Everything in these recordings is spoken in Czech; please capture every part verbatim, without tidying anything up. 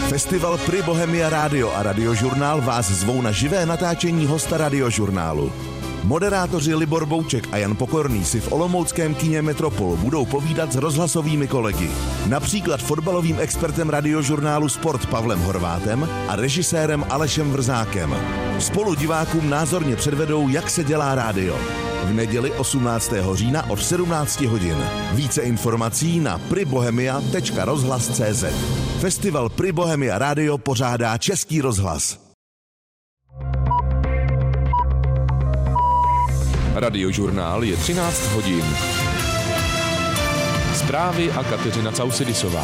Festival Pri Bohemia Radio a Radiožurnál vás zvou na živé natáčení hosta Radiožurnálu. Moderátoři Libor Bouček a Jan Pokorný si v olomouckém kině Metropol budou povídat s rozhlasovými kolegy. Například fotbalovým expertem Radiožurnálu Sport Pavlem Horvátem a režisérem Alešem Vrzákem. Spolu divákům názorně předvedou, jak se dělá rádio. V neděli osmnáctého října od sedmnácti hodin. Více informací na pribohemia tečka rozhlas tečka cé zet. Festival Pri Bohemia Radio pořádá Český rozhlas. Radiožurnál je třináct hodin. Zprávy a Kateřina Causidisová.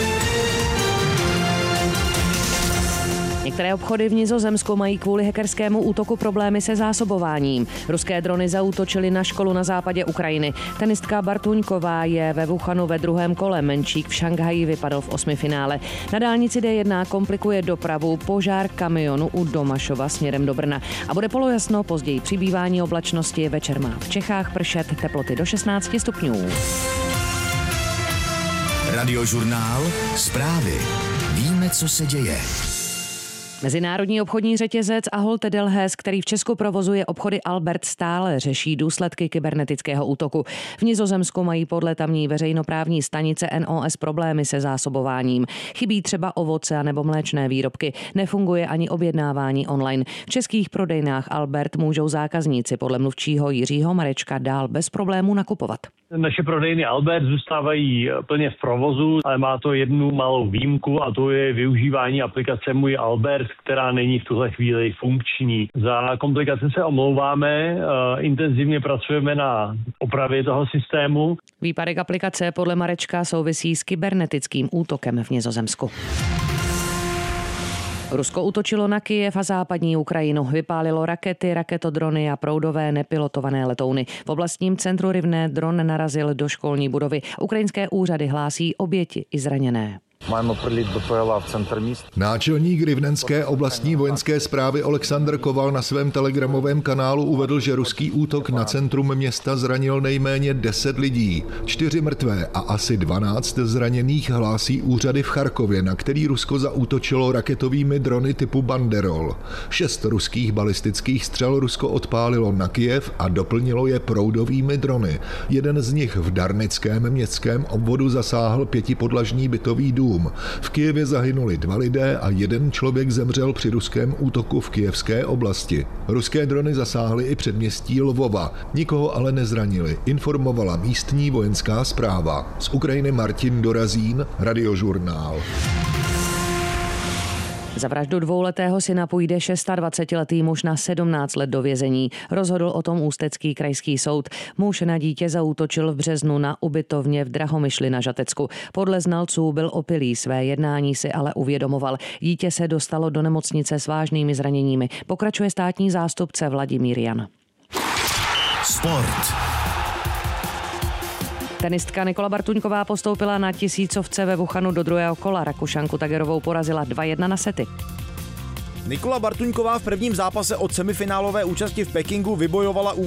Některé obchody v Nizozemsku mají kvůli hackerskému útoku problémy se zásobováním. Ruské drony zaútočily na školu na západě Ukrajiny. Tenistka Bartuňková je ve Wuhanu ve druhém kole, Menčík v Šanghaji vypadl v osmifinále. Na dálnici dé jedna komplikuje dopravu požár kamionu u Domašova směrem do Brna. A bude polojasno, později přibývání oblačnosti, večer má v Čechách pršet, teploty do šestnácti stupňů. Radiožurnál, zprávy. Víme, co se děje. Mezinárodní obchodní řetězec Ahold Delhaize, který v Česku provozuje obchody Albert, stále řeší důsledky kybernetického útoku. V Nizozemsku mají podle tamní veřejnoprávní stanice N O S problémy se zásobováním. Chybí třeba ovoce nebo mléčné výrobky. Nefunguje ani objednávání online. V českých prodejnách Albert můžou zákazníci podle mluvčího Jiřího Marečka dál bez problémů nakupovat. Naše prodejny Albert zůstávají plně v provozu, ale má to jednu malou výjimku a to je využívání aplikace Můj Albert, která není v tuhle chvíli funkční. Za komplikace se omlouváme, intenzivně pracujeme na opravě toho systému. Výpadek aplikace podle Marečka souvisí s kybernetickým útokem v Nizozemsku. Rusko útočilo na Kyjev a západní Ukrajinu. Vypálilo rakety, raketodrony a proudové nepilotované letouny. V oblastním centru Rivne dron narazil do školní budovy. Ukrajinské úřady hlásí oběti i zraněné. Náčelník Rivnenské oblastní vojenské správy Oleksandr Koval na svém telegramovém kanálu uvedl, že ruský útok na centrum města zranil nejméně deset lidí. Čtyři mrtvé a asi dvanáct zraněných hlásí úřady v Charkově, na který Rusko zaútočilo raketovými drony typu Banderol. Šest ruských balistických střel Rusko odpálilo na Kyjev a doplnilo je proudovými drony. Jeden z nich v Darnickém městském obvodu zasáhl pětipodlažní bytový dům. V Kyjevě zahynuli dva lidé a jeden člověk zemřel při ruském útoku v kyjevské oblasti. Ruské drony zasáhly i předměstí Lvova, nikoho ale nezranili, informovala místní vojenská správa. Z Ukrajiny Martin Dorazín, Radiožurnál. Za vraždu dvouletého syna půjde dvacetišestiletý muž na sedmnáct let do vězení. Rozhodl o tom Ústecký krajský soud. Muž na dítě zaútočil v březnu na ubytovně v Drahomyšli na Žatecku. Podle znalců byl opilý, své jednání si ale uvědomoval. Dítě se dostalo do nemocnice s vážnými zraněními. Pokračuje státní zástupce Vladimír Jan. Sport. Tenistka Nikola Bartuňková postoupila na tisícovce ve Wuhanu do druhého kola. Rakušanku Tagerovou porazila dva jedna na sety. Nikola Bartuňková v prvním zápase od semifinálové účasti v Pekingu vybojovala